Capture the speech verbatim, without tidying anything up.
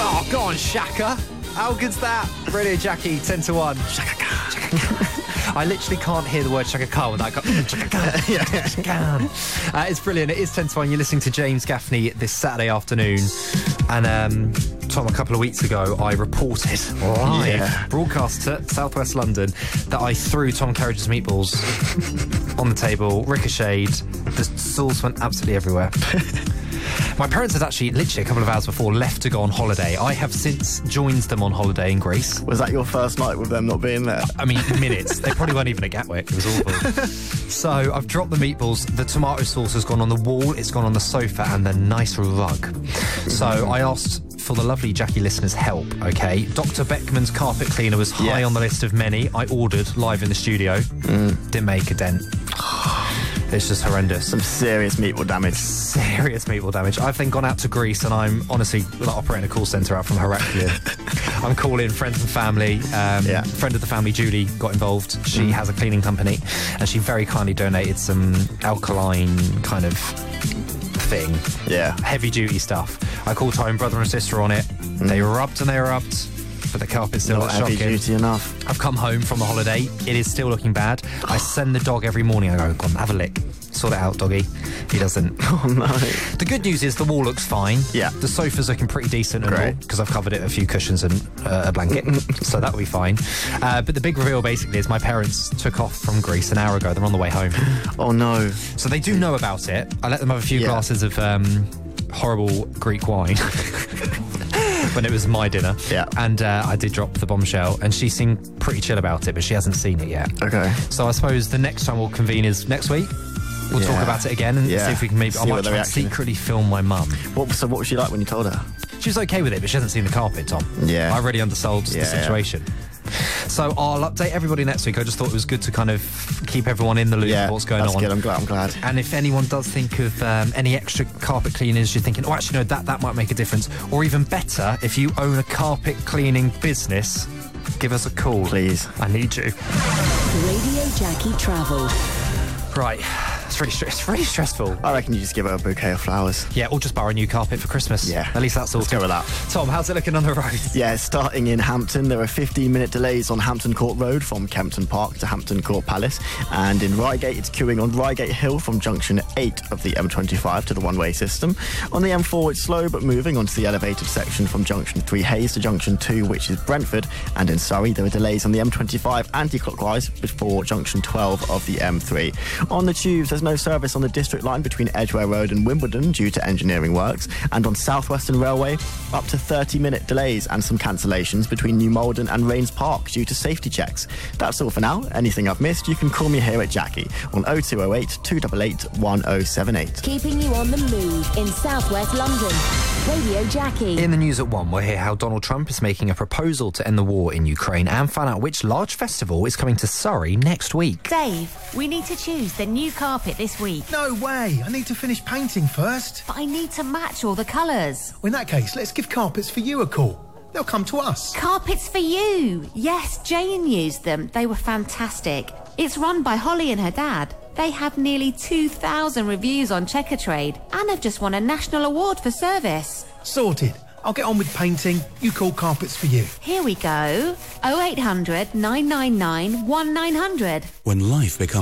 Oh, go on, Shaka. How good's that? Radio Jackie, ten to one. Shaka Khan. Shaka Khan. I literally can't hear the word Shaka Khan without going, mm, Shaka Khan. Yeah. Shaka Khan. Uh, it's brilliant. It is ten to one. You're listening to James Gaffney this Saturday afternoon. And, um, Tom, a couple of weeks ago, I reported live, yeah. broadcast to Southwest London, that I threw Tom Carriage's meatballs on the table, ricocheted. The sauce went absolutely everywhere. My parents had actually, literally a couple of hours before, left to go on holiday. I have since joined them on holiday in Greece. Was that your first night with them not being there? I mean, minutes. They probably weren't even at Gatwick. It was awful. So I've dropped the meatballs. The tomato sauce has gone on the wall, it's gone on the sofa, and the nice rug. So I asked for the lovely Jackie listeners' help, okay? Doctor Beckman's carpet cleaner was high yes. on the list of many. I ordered live in the studio. Mm. Didn't make a dent. It's just horrendous. Some serious meatball damage. Serious meatball damage. I've then gone out to Greece and I'm honestly like, operating a call centre out from Heraklion. I'm calling friends and family. Um, yeah. Friend of the family, Julie, got involved. She mm. has a cleaning company and she very kindly donated some alkaline kind of thing. Yeah. Heavy duty stuff. I called home, brother and sister on it. Mm. They rubbed and they rubbed. But the carpet's still not heavy shocking. duty enough. I've come home from the holiday. It is still looking bad. I send the dog every morning. I go, go on, have a lick. Sort it out, doggy. He doesn't. Oh, no. The good news is the wall looks fine. Yeah. The sofa's looking pretty decent and all, because I've covered it a few cushions and uh, a blanket. So that'll be fine. Uh, but the big reveal basically is my parents took off from Greece an hour ago. They're on the way home. Oh, no. So they do know about it. I let them have a few yeah. glasses of um, horrible Greek wine. When it was my dinner. Yeah. And uh, I did drop the bombshell, and she seemed pretty chill about it, but she hasn't seen it yet. Okay. So I suppose the next time we'll convene is next week. We'll yeah. talk about it again and yeah. see if we can maybe... See I might try and secretly film my mum. What, so what was she like when you told her? She was okay with it, but she hasn't seen the carpet, Tom. Yeah. I really undersold yeah, the situation. Yeah. So I'll update everybody next week. I just thought it was good to kind of keep everyone in the loop yeah, of what's going that's on. Good. I'm glad. I'm glad. And if anyone does think of um, any extra carpet cleaners, you're thinking, oh, actually, no, that, that might make a difference. Or even better, if you own a carpet cleaning business, give us a call. Please. I need you. Radio Jackie Travel. Right. It's really, it's really stressful. I reckon you just give her a bouquet of flowers. Yeah, or just borrow a new carpet for Christmas. Yeah. At least that's all. Let's go with that. Tom, how's it looking on the road? Yeah, starting in Hampton, there are fifteen minute delays on Hampton Court Road from Kempton Park to Hampton Court Palace. And in Reigate, it's queuing on Reigate Hill from junction eight of the M twenty-five to the one-way system. On the M four, it's slow, but moving onto the elevated section from junction three Hayes to junction two, which is Brentford. And in Surrey, there are delays on the M twenty-five anti-clockwise before junction twelve of the M three. On the tubes, there's no service on the District Line between Edgware Road and Wimbledon due to engineering works, and on South Western Railway, up to thirty minute delays and some cancellations between New Malden and Rains Park due to safety checks. That's all for now. Anything I've missed, you can call me here at Jackie on oh two oh eight, two eight eight, one oh seven eight. Keeping you on the move in South West London. Radio Jackie. In the news at one, we'll hear how Donald Trump is making a proposal to end the war in Ukraine and find out which large festival is coming to Surrey next week. Dave, we need to choose the new carpet this week. No way! I need to finish painting first. But I need to match all the colours. Well, in that case, let's give Carpets for You a call. They'll come to us. Carpets for You! Yes, Jane used them. They were fantastic. It's run by Holly and her dad. They have nearly two thousand reviews on Checkatrade and have just won a national award for service. Sorted. I'll get on with painting. You call Carpets for You. Here we go. oh eight hundred, nine nine nine, one nine hundred. When life becomes